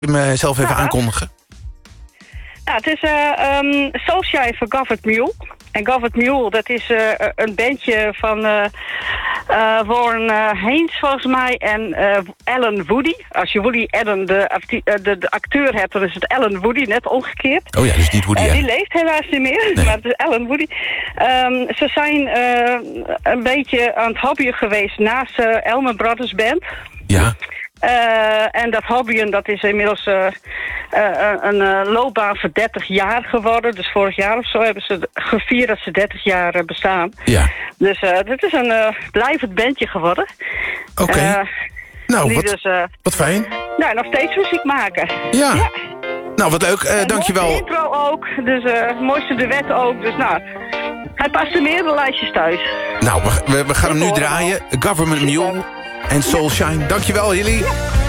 Kun je mezelf even aankondigen? Ja, het is Soulshine voor Govert Mule. En Govert Mule, dat is een bandje van Warren Haynes volgens mij en Alan Woody. Als je Woody Allen, de acteur hebt, dan is het Alan Woody, net omgekeerd. Oh ja, dus niet Woody Allen. Die leeft helaas niet meer, Nee. maar het is Alan Woody. Ze zijn een beetje aan het hobbyen geweest naast Elmer Brothers Band. Ja. En dat hobbyen, dat is inmiddels een loopbaan voor 30 jaar geworden. Dus vorig jaar of zo hebben ze gevierd dat ze 30 jaar bestaan. Ja. Dus het is een blijvend bandje geworden. Oké. Nou, wat fijn. Nou, nog steeds muziek maken. Ja. Nou, wat leuk. Dankjewel. Mooiste intro ook, dus mooiste duet ook. Dus nou, hij past in meerdere lijstjes thuis. Nou, we gaan hem nu draaien. Government Mule en Soulshine. Dankjewel, jullie.